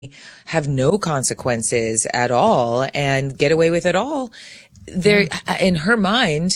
have no consequences at all and get away with it all. There, in her mind,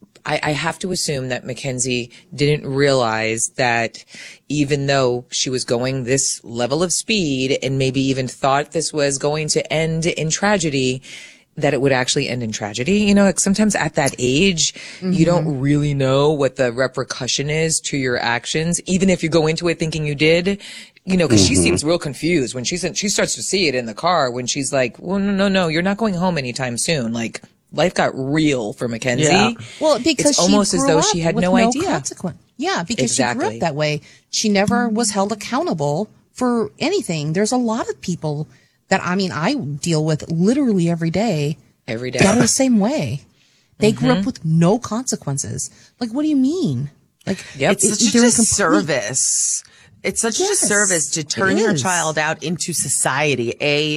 I have to assume that Mackenzie didn't realize that even though she was going this level of speed and maybe even thought this was going to end in tragedy, that it would actually end in tragedy. You know, like sometimes at that age, you don't really know what the repercussion is to your actions, even if you go into it thinking you did, you know, because she seems real confused when she starts to see it in the car when she's like, well, no, you're not going home anytime soon. Like, life got real for Mackenzie. Yeah. Well, because it's almost as though she had no idea. Consequence. Yeah, because she grew up that way. She never was held accountable for anything. There's a lot of people that, I mean, I deal with literally every day. That are the same way. They grew up with no consequences. Like, what do you mean? Like, it's such a disservice. It's such a disservice to turn your child out into society,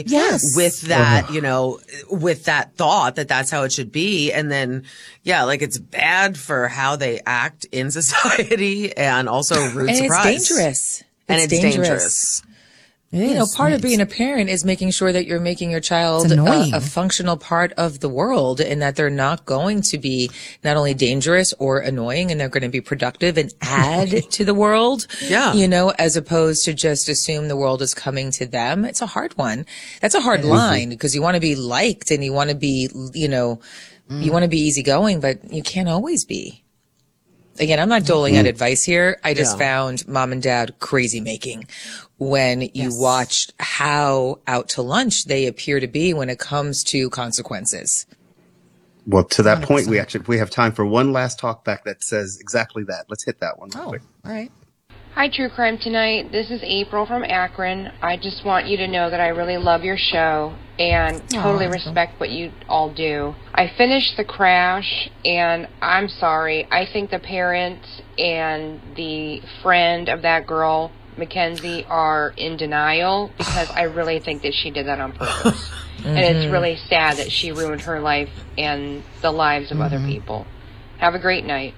with that, you know, with that thought that that's how it should be. And then, like it's bad for how they act in society and also rude surprise. It's dangerous. It's dangerous. You know, part of being a parent is making sure that you're making your child a functional part of the world and that they're not going to be not only dangerous or annoying and they're going to be productive and add to the world, you know, as opposed to just assume the world is coming to them. It's a hard one. That's a hard line because you want to be liked and you want to be, you know, you want to be easygoing, but you can't always be. Again, I'm not doling out advice here. I just found mom and dad crazy making when you watched how out to lunch they appear to be when it comes to consequences. Well, to that 100%. Point, we have time for one last talk back that says exactly that. Let's hit that one real quick. All right. Hi, True Crime Tonight. This is April from Akron. I just want you to know that I really love your show and totally respect what you all do. I finished The Crash, and I'm sorry. I think the parents and the friend of that girl, Mackenzie, are in denial because I really think that she did that on purpose. And it's really sad that she ruined her life and the lives of other people. Have a great night.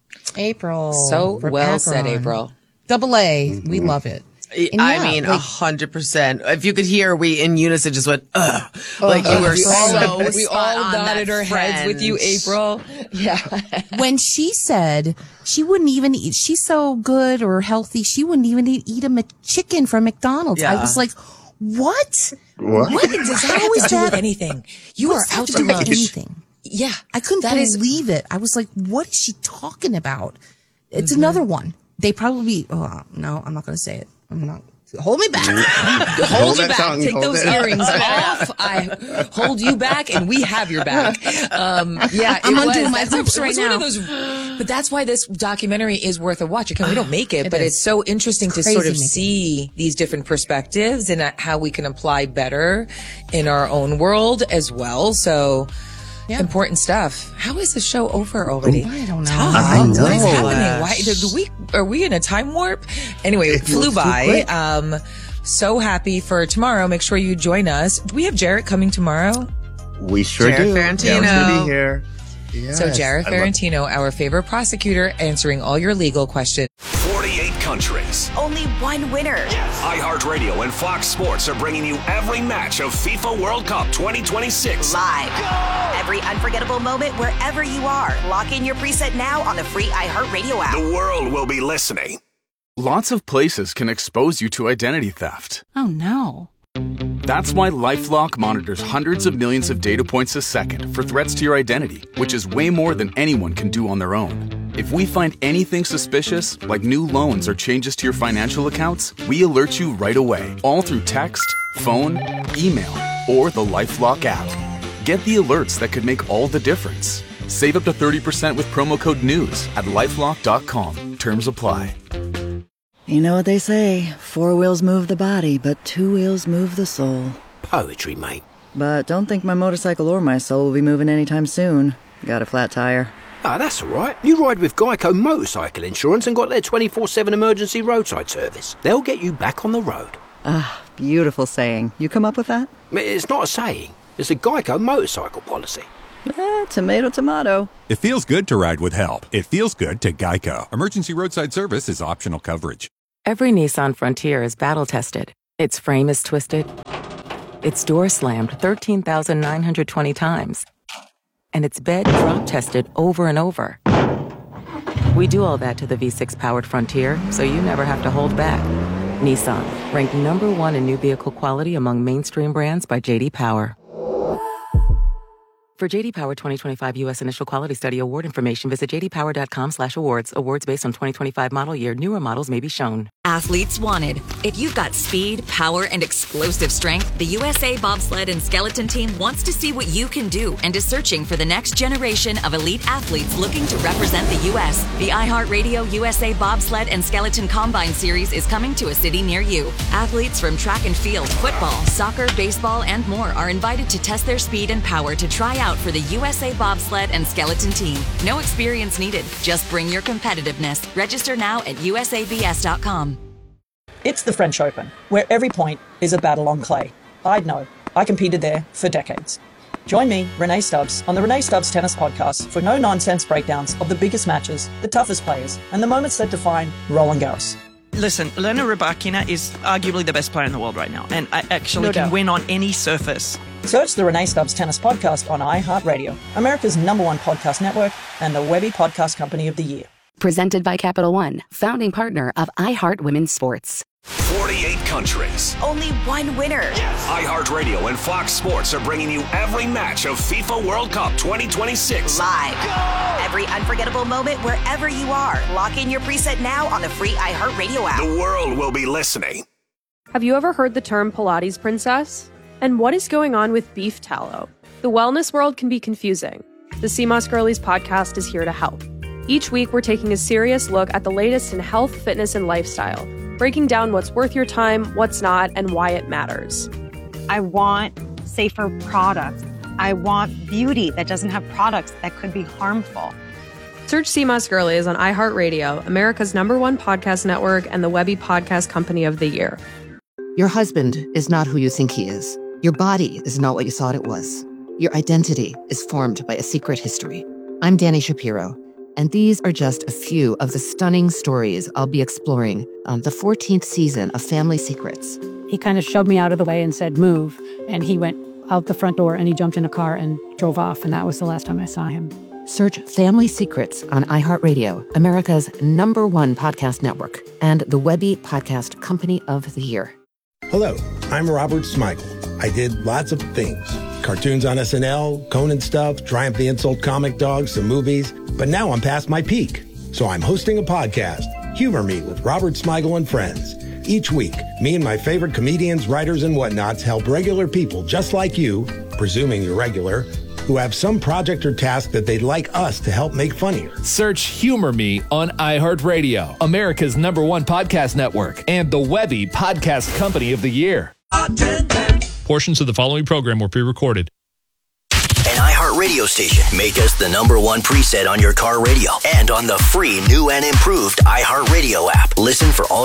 April. So well said, April. Double A. We love it. I mean, 100%. If you could hear, we in unison just went, ugh. Like you were so we all nodded our heads with you, April. Yeah. When she said she wouldn't even eat, she's so good or healthy, she wouldn't even eat a chicken from McDonald's. I was like, what? What does that always do with anything? You are out to lunch. Anything. Yeah. I couldn't believe it. I was like, what is she talking about? It's another one. They probably, no, I'm not going to say it. I'm not. Hold me back. Hold me back. Tongue. Take those earrings off. I hold you back, and we have your back. I'm undoing my hoops right now. But that's why this documentary is worth a watch. Again, we don't make it, but it's so interesting to sort of see these different perspectives and how we can apply better in our own world as well. So. Yeah. Important stuff. How is the show over already? I don't know. I know. What is happening? Why are we in a time warp? Anyway, it flew by. So happy for tomorrow. Make sure you join us. Do we have Jarrett coming tomorrow? We sure do. Ferrantino. Jarrett's gonna be here. Yes. So Jarrett Ferrantino, our favorite prosecutor, answering all your legal questions. 48 countries. Only one winner. Yes. iHeartRadio and Fox Sports are bringing you every match of FIFA World Cup 2026. Live. Go! Every unforgettable moment wherever you are. Lock in your preset now on the free iHeartRadio app. The world will be listening. Lots of places can expose you to identity theft. Oh, no. That's why LifeLock monitors hundreds of millions of data points a second for threats to your identity, which is way more than anyone can do on their own. If we find anything suspicious, like new loans or changes to your financial accounts, we alert you right away, all through text, phone, email, or the LifeLock app. Get the alerts that could make all the difference. Save up to 30% with promo code NEWS at LifeLock.com. Terms apply. You know what they say, 4 wheels move the body, but 2 wheels move the soul. Poetry, mate. But don't think my motorcycle or my soul will be moving anytime soon. Got a flat tire. Ah, that's all right. You ride with Geico Motorcycle Insurance and got their 24/7 emergency roadside service. They'll get you back on the road. Ah, beautiful saying. You come up with that? It's not a saying. It's a Geico motorcycle policy. Tomato, tomato. It feels good to ride with help. It feels good to Geico. Emergency roadside service is optional coverage. Every Nissan Frontier is battle-tested. Its frame is twisted. Its door slammed 13,920 times. And its bed drop tested over and over. We do all that to the V6 powered Frontier, so you never have to hold back. Nissan, ranked #1 in new vehicle quality among mainstream brands by J.D. Power. For J.D. Power 2025 U.S. Initial Quality Study award information, visit jdpower.com/awards. Awards based on 2025 model year. Newer models may be shown. Athletes wanted. If you've got speed, power, and explosive strength, the USA Bobsled and Skeleton Team wants to see what you can do and is searching for the next generation of elite athletes looking to represent the U.S. The iHeartRadio USA Bobsled and Skeleton Combine Series is coming to a city near you. Athletes from track and field, football, soccer, baseball, and more are invited to test their speed and power to try out for the USA Bobsled and Skeleton Team. No experience needed. Just bring your competitiveness. Register now at usabs.com. It's the French Open, where every point is a battle on clay. I'd know. I competed there for decades. Join me, Renee Stubbs, on the Renee Stubbs Tennis Podcast for no-nonsense breakdowns of the biggest matches, the toughest players, and the moments that define Roland Garros. Listen, Elena Rybakina is arguably the best player in the world right now, and I actually can win on any surface. Search the Renee Stubbs Tennis Podcast on iHeartRadio, America's #1 podcast network, and the Webby Podcast Company of the Year. Presented by Capital One, founding partner of iHeart Women's Sports. 48 countries. Only one winner. Yes. iHeartRadio and Fox Sports are bringing you every match of FIFA World Cup 2026. Live. Go! Every unforgettable moment wherever you are. Lock in your preset now on the free iHeartRadio app. The world will be listening. Have you ever heard the term Pilates princess? And what is going on with beef tallow? The wellness world can be confusing. The CMOS Girlies podcast is here to help. Each week, we're taking a serious look at the latest in health, fitness, and lifestyle, breaking down what's worth your time, what's not, and why it matters. I want safer products. I want beauty that doesn't have products that could be harmful. Search CMOS Girlies on iHeartRadio, America's #1 podcast network, and the Webby Podcast Company of the Year. Your husband is not who you think he is. Your body is not what you thought it was. Your identity is formed by a secret history. I'm Dani Shapiro, and these are just a few of the stunning stories I'll be exploring on the 14th season of Family Secrets. He kind of shoved me out of the way and said, move. And he went out the front door and he jumped in a car and drove off. And that was the last time I saw him. Search Family Secrets on iHeartRadio, America's #1 podcast network, and the Webby Podcast Company of the Year. Hello, I'm Robert Smigel. I did lots of things. Cartoons on SNL, Conan stuff, Triumph the Insult Comic Dogs, some movies. But now I'm past my peak. So I'm hosting a podcast, Humor Me with Robert Smigel and Friends. Each week, me and my favorite comedians, writers, and whatnots help regular people just like you, presuming you're regular, who have some project or task that they'd like us to help make funnier. Search Humor Me on iHeartRadio, America's #1 podcast network, and the Webby Podcast Company of the Year. Portions of the following program were pre-recorded. An iHeartRadio station. Make us the #1 preset on your car radio and on the free new and improved iHeartRadio app. Listen for all